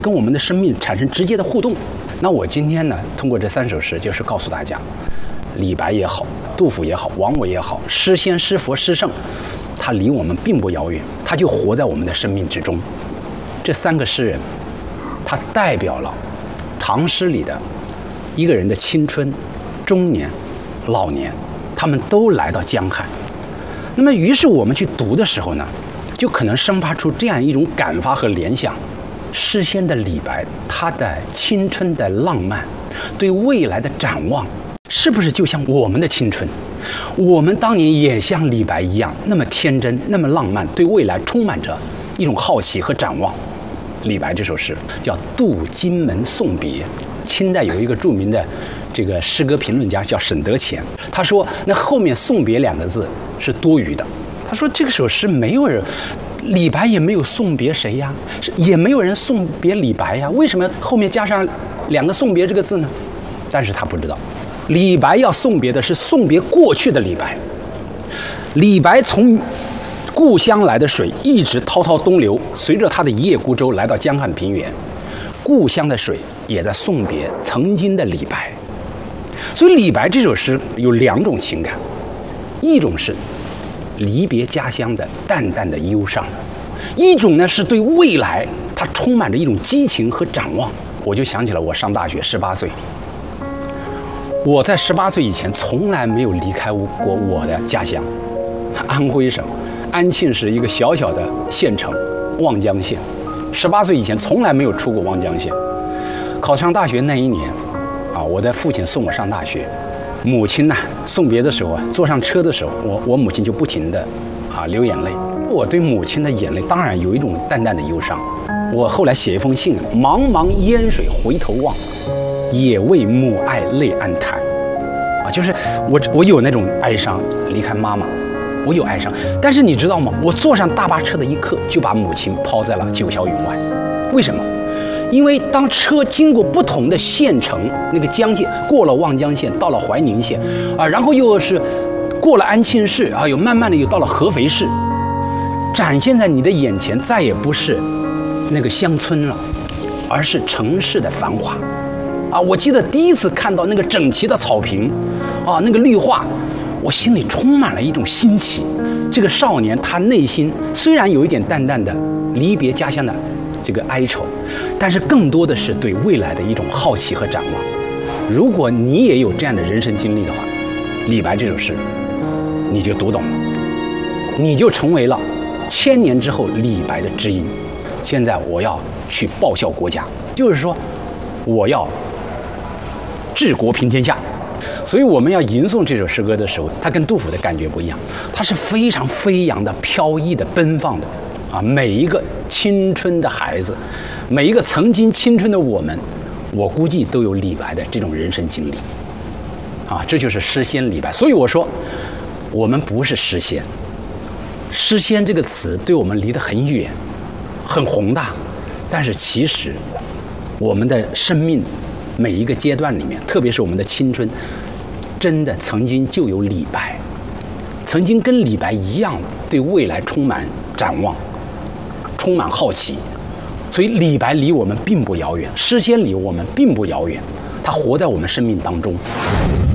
跟我们的生命产生直接的互动。那我今天呢，通过这3首诗，就是告诉大家，李白也好，杜甫也好，王维也好，诗仙、诗佛、诗圣，他离我们并不遥远，他就活在我们的生命之中。这3个诗人，他代表了唐诗里的一个人的青春、中年、老年，他们都来到江汉。那么，于是我们去读的时候呢，就可能生发出这样一种感发和联想：诗仙的李白，他的青春的浪漫，对未来的展望，是不是就像我们的青春？我们当年也像李白一样，那么天真，那么浪漫，对未来充满着一种好奇和展望。李白这首诗叫《渡荆门送别》，清代有一个著名的这个诗歌评论家叫沈德潜，他说那后面送别2个字是多余的。他说这首诗没有人，李白也没有送别谁呀，也没有人送别李白呀，为什么后面加上2个送别这个字呢？但是他不知道，李白要送别的是送别过去的李白。李白从故乡来的水一直滔滔东流，随着他的一叶孤舟来到江汉平原，故乡的水也在送别曾经的李白。所以李白这首诗有2种情感，一种是离别家乡的淡淡的忧伤，一种呢是对未来它充满着一种激情和展望。我就想起了我上大学18岁，我在18岁以前从来没有离开过我的家乡，安徽省安庆市一个小小的县城望江县。18岁以前从来没有出过望江县。考上大学那一年我的父亲送我上大学，母亲呢送别的时候坐上车的时候，我母亲就不停的流眼泪。我对母亲的眼泪当然有一种淡淡的忧伤。我后来写一封信：茫茫烟水回头望，也为母爱泪暗弹。就是我有那种哀伤，离开妈妈，我有哀伤。但是你知道吗？我坐上大巴车的一刻，就把母亲抛在了九霄云外。为什么？因为当车经过不同的县城那个疆界，过了望江县，到了怀宁县，然后又是过了安庆市，又慢慢的又到了合肥市，展现在你的眼前再也不是那个乡村了，而是城市的繁华。我记得第一次看到那个整齐的草坪，那个绿化，我心里充满了一种新奇。这个少年他内心虽然有一点淡淡的离别家乡的这个哀愁，但是更多的是对未来的一种好奇和展望。如果你也有这样的人生经历的话，李白这首诗你就读懂了，你就成为了1000年之后李白的知音。现在我要去报效国家，就是说我要治国平天下。所以我们要吟诵这首诗歌的时候，它跟杜甫的感觉不一样，它是非常飞扬的、飘逸的、奔放的。每一个青春的孩子，每一个曾经青春的我们，我估计都有李白的这种人生经历。这就是诗仙李白。所以我说，我们不是诗仙。诗仙这个词对我们离得很远，很宏大，但是其实我们的生命每一个阶段里面，特别是我们的青春，真的曾经就有李白，曾经跟李白一样对未来充满展望，充满好奇。所以李白离我们并不遥远，诗仙离我们并不遥远，他活在我们生命当中。